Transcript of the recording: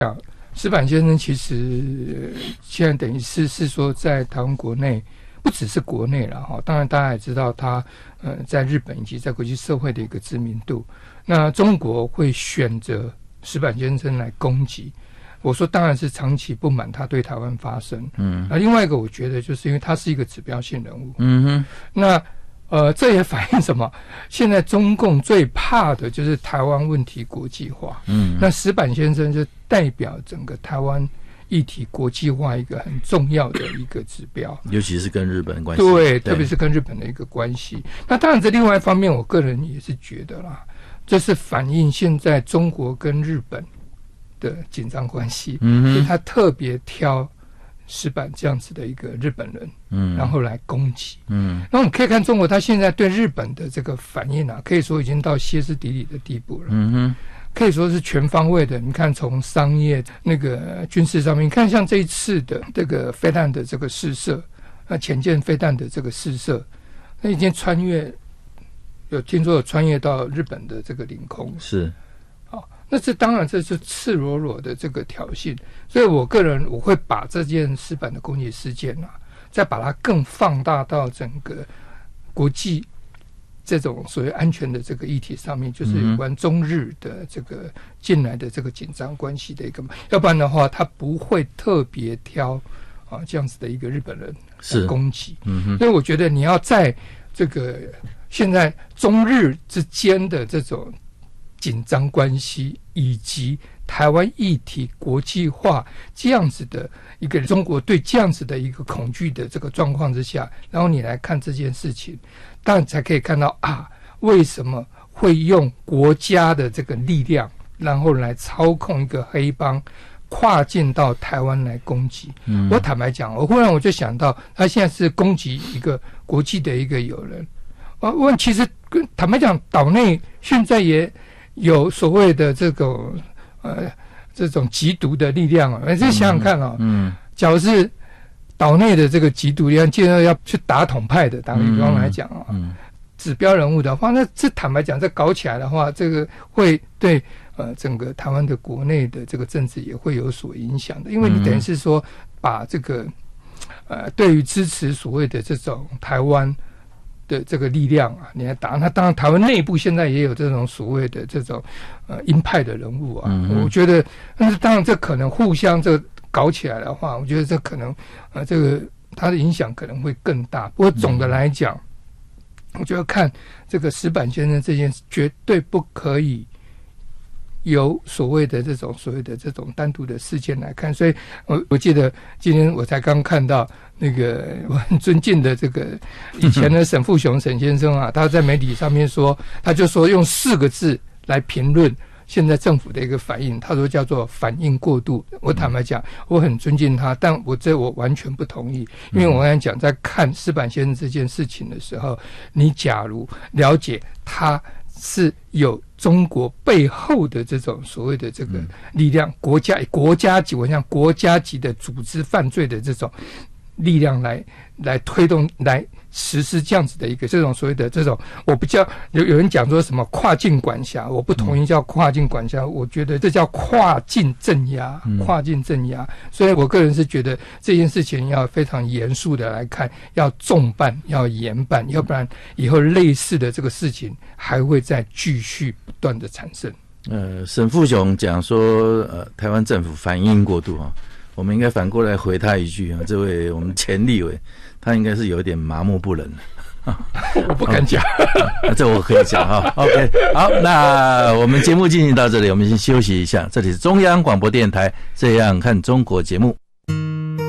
矢板先生其实现在等于是说在台湾国内，不只是国内了哈，当然大家也知道他在日本以及在国际社会的一个知名度。那中国会选择矢板先生来攻击，我说当然是长期不满他对台湾发声。那另外一个我觉得就是因为他是一个指标性人物。那这也反映什么？现在中共最怕的就是台湾问题国际化。那矢板先生就代表整个台湾议题国际化一个很重要的一个指标， 尤其是跟日本关系。 对，特别是跟日本的一个关系。那当然，这另外一方面，我个人也是觉得啦，这是反映现在中国跟日本的紧张关系。所以他特别挑矢板这样子的一个日本人，然后来攻击。那我们可以看中国，他现在对日本的这个反应啊，可以说已经到歇斯底里的地步了。可以说是全方位的。你看，从商业、那个军事上面，你看像这一次的这个飞弹的这个试射，潜舰飞弹的这个试射，那已经穿越，听说有穿越到日本的这个领空。 是。 那这当然这是赤裸裸的这个挑衅，所以我个人我会把这件矢板的攻击事件啊，再把它更放大到整个国际这种所谓安全的这个议题上面，就是有关中日的这个近来的这个紧张关系的一个，要不然的话他不会特别挑这样子的一个日本人来攻击。所以我觉得你要在这个现在中日之间的这种紧张关系以及台湾议题国际化这样子的一个中国对这样子的一个恐惧的这个状况之下，然后你来看这件事情，当然才可以看到为什么会用国家的这个力量，然后来操控一个黑帮跨境到台湾来攻击。我坦白讲，忽然我就想到他现在是攻击一个国际的一个友人。我其实坦白讲，岛内现在也有所谓的这种这种缉毒的力量你再想想看假如是岛内的这个缉毒力量，既然要去打统派的，打比方来讲指标人物的话，那这坦白讲，这搞起来的话，这个会对整个台湾的国内的这个政治也会有所影响的，因为你等于是说把这个对于支持所谓的这种台湾的这个力量你来打，那当然台湾内部现在也有这种所谓的这种鹰派的人物我觉得，但是当然这可能互相这个搞起来的话，我觉得这可能这个它的影响可能会更大。不过总的来讲，我觉得看这个矢板先生这件事，绝对不可以有所谓的这种单独的事件来看。所以我记得今天我才刚看到那个我很尊敬的这个以前的沈富雄沈先生他在媒体上面说，他就说用4个字来评论现在政府的一个反应，他说叫做反应过度。我坦白讲，我很尊敬他，但我完全不同意。因为我刚才讲，在看矢板先生这件事情的时候，你假如了解他是有中国背后的这种所谓的这个力量，国家级，我想国家级的组织犯罪的这种力量来推动来实施这样子的一个这种所谓的这种，我不叫有人讲说什么跨境管辖，我不同意叫跨境管辖，我觉得这叫跨境镇压，跨境镇压。所以我个人是觉得这件事情要非常严肃的来看，要重办，要严办，要不然以后类似的这个事情还会再继续不断的产生。 沈富雄讲说台湾政府反应过度我们应该反过来回他一句这位我们前立委他应该是有一点麻木不仁我不敢讲这我可以讲OK， 好，那我们节目进行到这里，我们先休息一下。这里是中央广播电台《这样看中国》节目。